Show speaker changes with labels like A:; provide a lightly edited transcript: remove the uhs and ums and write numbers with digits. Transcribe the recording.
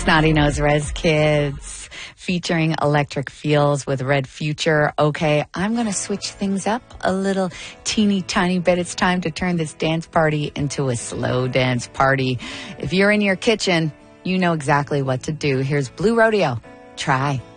A: Snotty Nose Res Kids featuring Electric Feels with Red Future. Okay, I'm going to switch things up a little teeny tiny bit. It's time to turn this dance party into a slow dance party. If you're in your kitchen, you know exactly what to do. Here's Blue Rodeo. Try.